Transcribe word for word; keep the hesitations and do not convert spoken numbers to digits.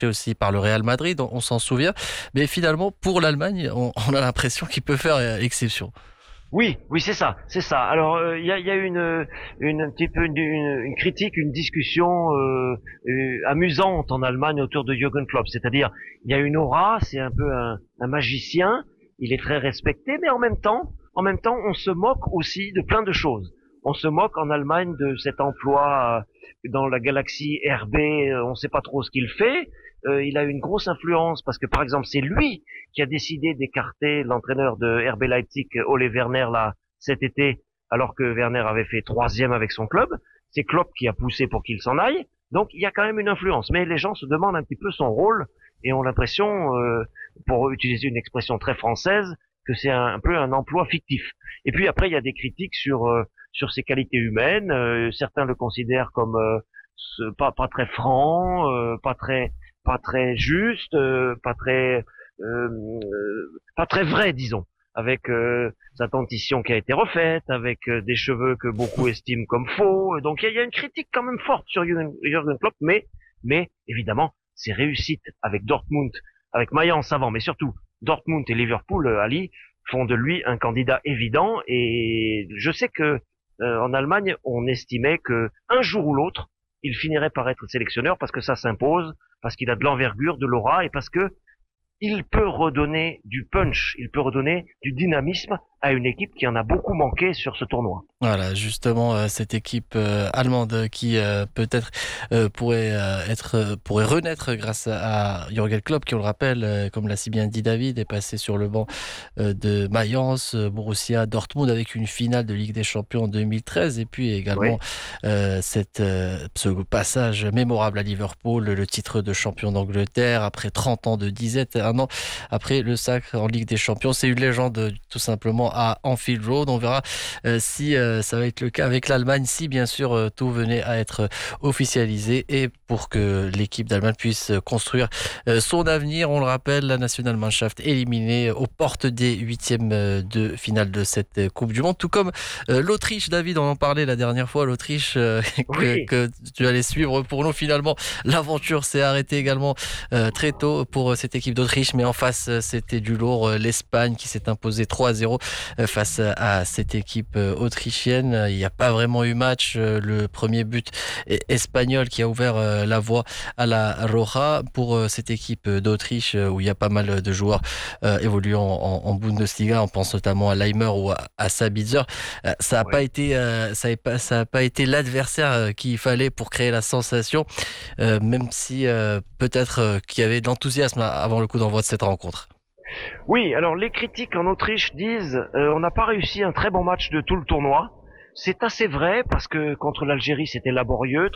aussi par le Real Madrid, on, on s'en souvient. Mais finalement, pour l'Allemagne, on, on a l'impression qu'il peut faire euh, exception. Oui, oui, c'est ça, c'est ça. Alors, il euh, y, a, y a une, une un petit peu une, une, une critique, une discussion euh, euh, amusante en Allemagne autour de Jürgen Klopp. C'est-à-dire, il y a une aura, c'est un peu un, un magicien. Il est très respecté, mais en même temps, en même temps, on se moque aussi de plein de choses. On se moque en Allemagne de cet emploi euh, dans la galaxie R B. Euh, on ne sait pas trop ce qu'il fait. Euh, il a une grosse influence parce que, par exemple, c'est lui qui a décidé d'écarter l'entraîneur de R B Leipzig, Ole Werner, là, cet été, alors que Werner avait fait troisième avec son club. C'est Klopp qui a poussé pour qu'il s'en aille. Donc, il y a quand même une influence. Mais les gens se demandent un petit peu son rôle et ont l'impression, euh, pour utiliser une expression très française, que c'est un, un peu un emploi fictif. Et puis après, il y a des critiques sur euh, sur ses qualités humaines. Euh, certains le considèrent comme euh, ce, pas pas très franc, euh, pas très pas très juste, euh, pas très euh, euh, pas très vrai, disons, avec euh, sa dentition qui a été refaite, avec euh, des cheveux que beaucoup estiment comme faux. Donc il y a, y a une critique quand même forte sur Jürgen, Jürgen Klopp, mais mais évidemment ses réussites avec Dortmund, avec Mayence avant, mais surtout Dortmund et Liverpool, euh, Ali, font de lui un candidat évident. Et je sais que euh, en Allemagne, on estimait que un jour ou l'autre, il finirait par être sélectionneur parce que ça s'impose, parce qu'il a de l'envergure, de l'aura et parce que il peut redonner du punch, il peut redonner du dynamisme à une équipe qui en a beaucoup manqué sur ce tournoi. Voilà, justement, euh, cette équipe euh, allemande qui euh, peut-être euh, pourrait euh, être euh, pourrait renaître grâce à, à Jürgen Klopp, qui on le rappelle, euh, comme l'a si bien dit David, est passé sur le banc euh, de Mayence, euh, Borussia Dortmund avec une finale de Ligue des Champions en deux mille treize, et puis également Oui, euh, cette euh, ce passage mémorable à Liverpool, le titre de champion d'Angleterre après trente ans de disette, un an après le sacre en Ligue des Champions. C'est une légende tout simplement à Anfield Road. On verra euh, si euh, ça va être le cas avec l'Allemagne, si bien sûr euh, tout venait à être officialisé et pour que l'équipe d'Allemagne puisse construire euh, son avenir. On le rappelle, la Nationalmannschaft éliminée aux portes des huitièmes euh, de finale de cette euh, Coupe du Monde, tout comme euh, l'Autriche. David, on en parlait la dernière fois, l'Autriche euh, que, oui, que tu allais suivre pour nous. Finalement, l'aventure s'est arrêtée également euh, très tôt pour cette équipe d'Autriche, mais en face, c'était du lourd. L'Espagne qui s'est imposée trois à zéro face à cette équipe autrichienne. Il n'y a pas vraiment eu match. Le premier but espagnol qui a ouvert la voie à la Roja pour cette équipe d'Autriche où il y a pas mal de joueurs évoluant en, en Bundesliga. On pense notamment à Leimer ou à, à Sabitzer. Ça n'a pas oui. été, ça a pas, ça a pas été l'adversaire qu'il fallait pour créer la sensation, même si peut-être qu'il y avait de l'enthousiasme avant le coup d'envoi de cette rencontre. Oui, alors les critiques en Autriche disent euh, on n'a pas réussi un très bon match de tout le tournoi. C'est assez vrai parce que contre l'Algérie c'était laborieux.